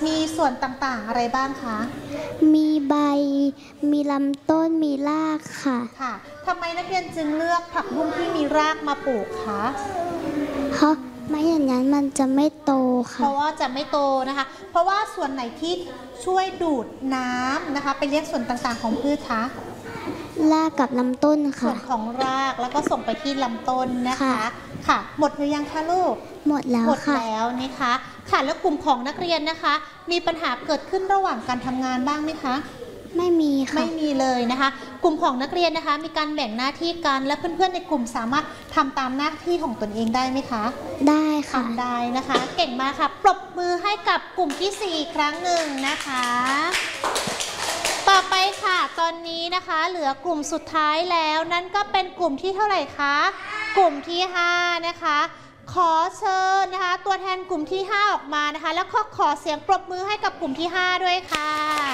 มีส่วนต่างๆอะไรบ้างคะมีใบมีลำต้นมีรากค่ะค่ะทำไมนักเรียนจึงเลือกผักบุ้งที่มีรากมาปลูกคะเพราะไม่อย่างนั้นมันจะไม่โตค่ะเพราะว่าจะไม่โตนะคะเพราะว่าส่วนไหนที่ช่วยดูดน้ำนะคะไปเลี้ยงส่วนต่างๆของพืชคะรากกับลำต้นค่ะส่วนของรากแล้วก็ส่งไปที่ลำต้นนะคะค่ะหมดหรือยังคะลูกหมดแล้วค่ะหมดแล้วนะคะค่ะแล้วกลุ่มของนักเรียนนะคะมีปัญหาเกิดขึ้นระหว่างการทำงานบ้างไหมคะไม่มีค่ะไม่มีเลยนะคะกลุ่มของนักเรียนนะคะมีการแบ่งหน้าที่กันและเพื่อนๆในกลุ่มสามารถทำตามหน้าที่ของตนเองได้ไหมคะได้ค่ะทำได้นะคะเก่งมากค่ะปรบมือให้กับกลุ่มที่4ครั้งหนึ่งนะคะต่อไปค่ะตอนนี้นะคะเหลือกลุ่มสุดท้ายแล้วนั่นก็เป็นกลุ่มที่เท่าไหร่คะกลุ่มที่5นะคะขอเชิญนะคะตัวแทนกลุ่มที่5ออกมานะคะแล้วก็ขอเสียงปรบมือให้กับกลุ่มที่5ด้วยค่ะ